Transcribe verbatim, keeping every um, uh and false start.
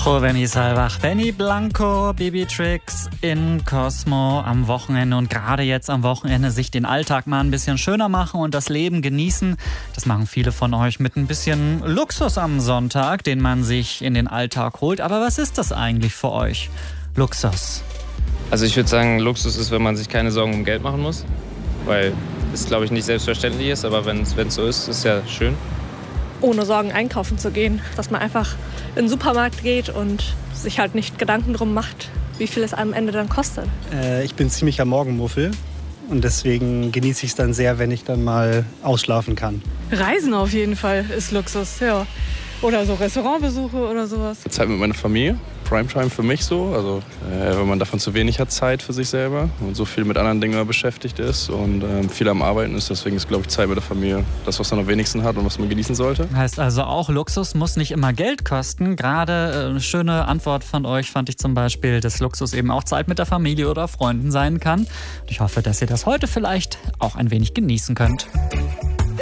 Oh, Benny Salvach, Benny Blanco, Bibi Tricks in Cosmo am Wochenende und gerade jetzt am Wochenende sich den Alltag mal ein bisschen schöner machen und das Leben genießen. Das machen viele von euch mit ein bisschen Luxus am Sonntag, den man sich in den Alltag holt. Aber was ist das eigentlich für euch? Luxus. Also ich würde sagen, Luxus ist, wenn man sich keine Sorgen um Geld machen muss, weil es, glaube ich, nicht selbstverständlich ist, aber wenn es so ist, ist es ja schön. Ohne Sorgen einkaufen zu gehen, dass man einfach in den Supermarkt geht und sich halt nicht Gedanken drum macht, wie viel es am Ende dann kostet. Äh, ich bin ziemlicher Morgenmuffel und deswegen genieße ich es dann sehr, wenn ich dann mal ausschlafen kann. Reisen auf jeden Fall ist Luxus, ja. Oder so Restaurantbesuche oder sowas. Zeit mit meiner Familie, Primetime für mich so. Also äh, wenn man davon zu wenig hat, Zeit für sich selber und so viel mit anderen Dingen beschäftigt ist und ähm, viel am Arbeiten ist. Deswegen ist, glaube ich, Zeit mit der Familie das, was man am wenigsten hat und was man genießen sollte. Heißt also auch, Luxus muss nicht immer Geld kosten. Gerade äh, eine schöne Antwort von euch fand ich zum Beispiel, dass Luxus eben auch Zeit mit der Familie oder Freunden sein kann. Und ich hoffe, dass ihr das heute vielleicht auch ein wenig genießen könnt.